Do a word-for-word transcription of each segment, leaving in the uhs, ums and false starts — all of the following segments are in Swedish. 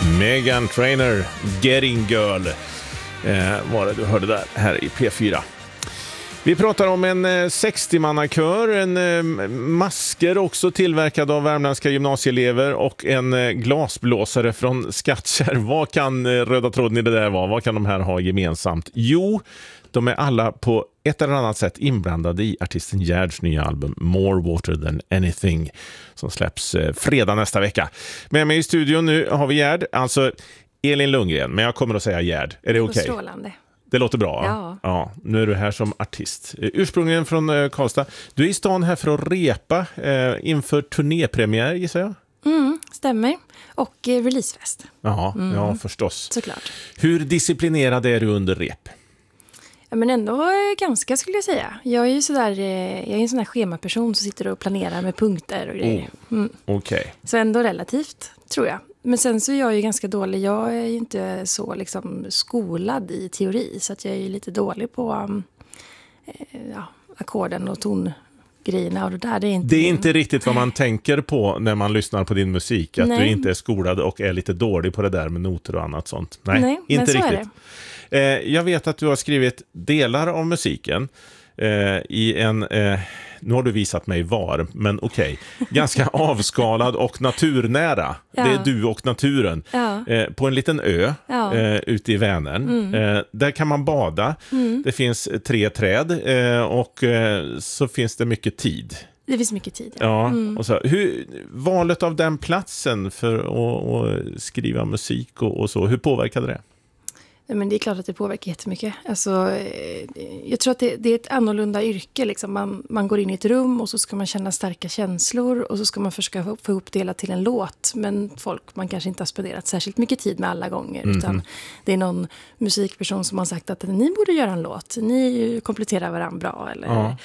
Meghan Trainor, Getting Girl eh, var det du hörde där här i P fyra. Vi pratar om en eh, sextio-mannakör, en eh, masker också tillverkad av värmländska gymnasieelever och en eh, glasblåsare från Skattkärr. Vad kan eh, röda tråden i det där vara? Vad kan de här ha gemensamt? Jo, de är alla på ett eller annat sätt inblandade i artisten Gerds nya album More Water Than Anything som släpps eh, fredag nästa vecka. Med mig i studion nu har vi Gerd, alltså Elin Lundgren, men jag kommer att säga Gerd. Är det okej? Okay? Strålande. Det låter bra. Ja. Ja. Nu är du här som artist. Ursprungligen från eh, Karlstad. Du är i stan här för att repa eh, inför turnépremiär, gissar jag? Mm, stämmer. Och eh, releasefest. Jaha, mm. ja förstås. Såklart. Hur disciplinerad är du under rep? Ja, men ändå ganska skulle jag säga. Jag är ju sådär, jag är en sån här schemaperson som sitter och planerar med punkter och grejer. Mm. Okej. Okay. Så ändå relativt, tror jag. Men sen så är jag ju ganska dålig. Jag är ju inte så liksom skolad i teori. Så att jag är ju lite dålig på um, ja, ackorden och tongrejerna. Och det där, det är inte, det är inte riktigt vad man tänker på när man lyssnar på din musik. Att Nej. du inte är skolad och är lite dålig på det där med noter och annat sånt. Nej, Nej inte men så riktigt. är det. Jag vet att du har skrivit delar av musiken eh, i en, eh, nu har du visat mig var, men okej, okay, ganska avskalad och naturnära. Ja. Det är du och naturen. Ja. Eh, på en liten ö ja. eh, ute i Vänern. Mm. Eh, där kan man bada. Mm. Det finns tre träd eh, och eh, så finns det mycket tid. Det finns mycket tid. Ja, ja mm. och så, hur, valet av den platsen för att, att skriva musik och, och så, hur påverkade det? Men det är klart att det påverkar jättemycket. Alltså, jag tror att det, det är ett annorlunda yrke. Liksom. Man, man går in i ett rum och så ska man känna starka känslor och så ska man försöka få, få ihop det till en låt. Men folk man kanske inte har spenderat särskilt mycket tid med alla gånger. Mm-hmm. Utan det är någon musikperson som har sagt att ni borde göra en låt. Ni kompletterar varandra bra. Eller, ja.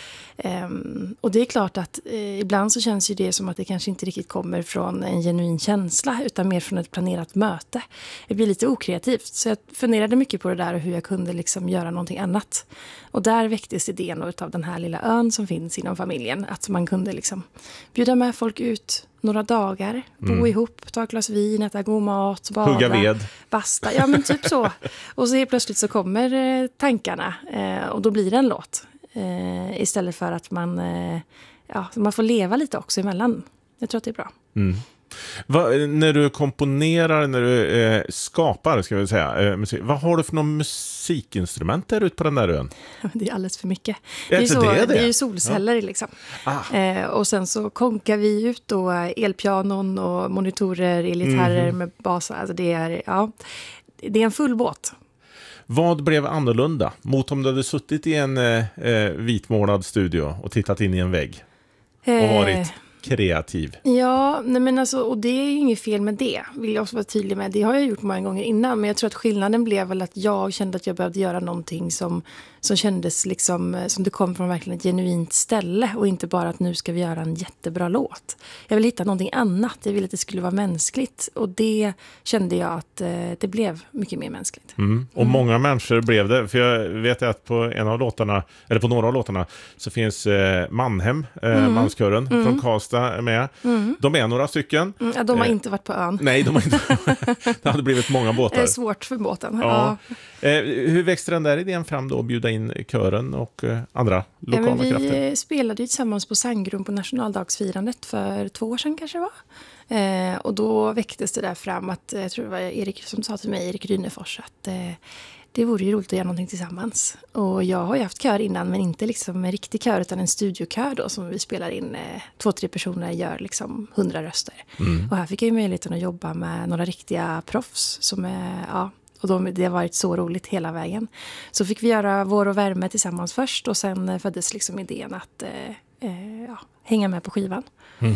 um, och det är klart att uh, ibland så känns ju det som att det kanske inte riktigt kommer från en genuin känsla utan mer från ett planerat möte. Det blir lite okreativt. Så jag funderar mycket på det där och hur jag kunde liksom göra någonting annat. Och där väcktes idén av den här lilla ön som finns inom familjen. Att man kunde liksom bjuda med folk ut några dagar, bo mm. ihop, ta ett glas vin, äta god mat, bada, hugga ved, basta. Ja, men typ så. Och så helt plötsligt så kommer eh, tankarna eh, och då blir det en låt. Eh, istället för att man, eh, ja, man får leva lite också emellan. Jag tror att det är bra. Mm. Va, när du komponerar, när du eh, skapar ska vi säga, eh, musik, vad har du för någon musikinstrument där ute på den där ön? Det är alldeles för mycket. Det är, det är, så, det är, det? det är ju solceller ja. liksom. Ah. Eh, och sen så konkar vi ut då elpianon och monitorer, elgitarrer mm. med bas. Alltså det är, ja, det är en full båt. Vad blev annorlunda mot om du hade suttit i en eh, vitmålad studio och tittat in i en vägg och varit eh. kreativ? Ja, nej men alltså, och det är ju inget fel med det, vill jag också vara tydlig med. Det har jag gjort många gånger innan, men jag tror att skillnaden blev väl att jag kände att jag behövde göra någonting som, som kändes liksom, som det kom från verkligen ett genuint ställe och inte bara att nu ska vi göra en jättebra låt. Jag vill hitta någonting annat, jag ville att det skulle vara mänskligt och det kände jag att eh, det blev mycket mer mänskligt. Mm. Och mm. många människor blev det, för jag vet att på en av låtarna, eller på några av låtarna så finns eh, Mannhem, eh, mm. manskören mm. från Karlstad med. Mm. De är några stycken. Mm, ja, de har eh, inte varit på ön. Nej, de har inte. Det hade blivit många båtar. Det är svårt för båten. Ja. Ja. Eh, hur växte den där idén fram då, att bjuda in kören och eh, andra lokala ja, men vi krafter? Vi spelade ju tillsammans på Sandgrund på nationaldagsfirandet för två år sedan kanske det var. Eh, och då väcktes det där fram att, jag tror det var Erik som sa till mig, Erik Rynefors, att eh, det vore ju roligt att göra någonting tillsammans. Och jag har ju haft kör innan, men inte liksom en riktig kör utan en studiokör då som vi spelar in. Eh, två, tre personer gör liksom hundra röster. Mm. Och här fick jag ju möjligheten att jobba med några riktiga proffs som är, ja, och de, det har varit så roligt hela vägen. Så fick vi göra Vår och värme tillsammans först och sen föddes liksom idén att eh, eh, ja, hänga med på skivan. Mm.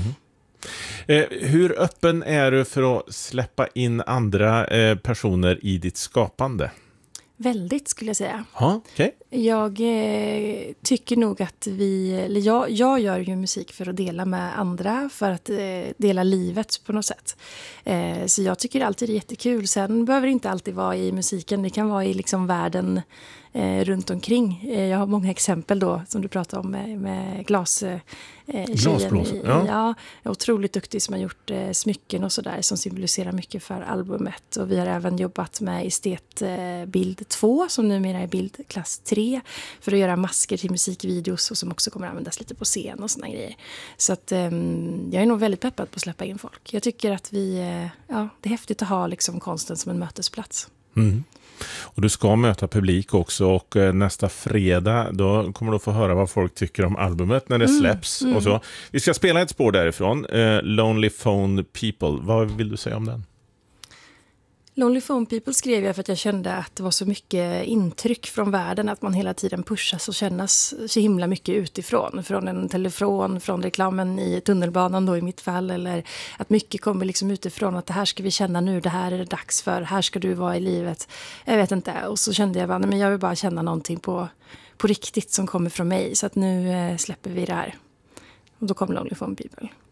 Eh, hur öppen är du för att släppa in andra eh, personer i ditt skapande? Väldigt skulle jag säga. Ha, okay. Jag eh, tycker nog att vi, eller jag, jag gör ju musik för att dela med andra, för att eh, dela livet på något sätt. Eh, så jag tycker alltid det är jättekul. Sen behöver det inte alltid vara i musiken, det kan vara i liksom världen eh, runt omkring. Eh, jag har många exempel då som du pratade om med, med glas, eh, Glasblåsor, ja. ja. Ja, otroligt duktig som har gjort eh, smycken och sådär som symboliserar mycket för albumet. Och vi har även jobbat med estetbild eh, två som numera är bildklass tre för att göra masker till musikvideos och som också kommer att användas lite på scen och såna grejer. Så att eh, jag är nog väldigt peppad på att släppa in folk. Jag tycker att vi, eh, ja, det är häftigt att ha liksom konsten som en mötesplats. Mm. Och du ska möta publik också och eh, nästa fredag då kommer du få höra vad folk tycker om albumet när det Mm, släpps mm. och så. Vi ska spela ett spår därifrån, eh, Lonely Phone People. Vad vill du säga om den? Lonely Phone People skrev jag för att jag kände att det var så mycket intryck från världen, att man hela tiden pushas och kännas så himla mycket utifrån. Från en telefon, från reklamen i tunnelbanan då i mitt fall, eller att mycket kommer liksom utifrån, att det här ska vi känna nu, det här är det dags för, här ska du vara i livet. Jag vet inte, och så kände jag bara, nej, men jag vill bara känna någonting på, på riktigt som kommer från mig, så att nu eh, släpper vi det här. Och då kom Lonely Phone People.